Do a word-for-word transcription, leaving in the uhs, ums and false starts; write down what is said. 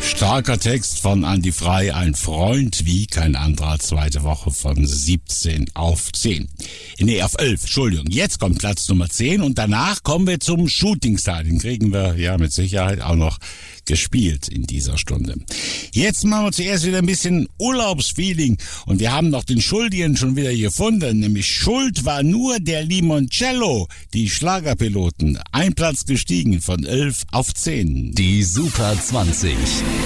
Starker Text von Andy Frey, ein Freund wie kein anderer, zweite Woche von siebzehn auf zehn. Nee, auf elf, Entschuldigung. Jetzt kommt Platz Nummer zehn und danach kommen wir zum Shooting Star. Den kriegen wir ja mit Sicherheit auch noch gespielt in dieser Stunde. Jetzt machen wir zuerst wieder ein bisschen Urlaubsfeeling und wir haben noch den Schuldigen schon wieder gefunden, nämlich Schuld war nur der Limoncello, die Schlagerpiloten. Ein Platz gestiegen von elf auf zehn. Die Super zwanzig.